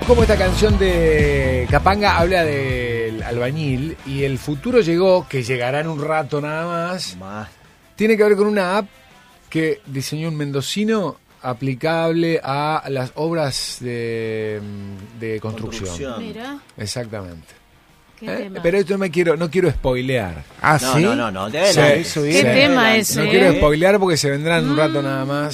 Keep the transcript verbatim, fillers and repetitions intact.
Como esta canción de Capanga habla del albañil y el futuro llegó, que llegará en un rato nada más, más. Tiene que ver con una app que diseñó un mendocino aplicable a las obras de, de construcción. construcción. Mira, Exactamente. qué ¿Eh? tema. Pero esto no me quiero, no quiero spoilear. Ah, No, ¿sí? no, no, no. De Sí, adelante. eso ¿Qué bien. tema Adelante. ese? No ¿eh? quiero spoilear porque se vendrán en un rato nada más.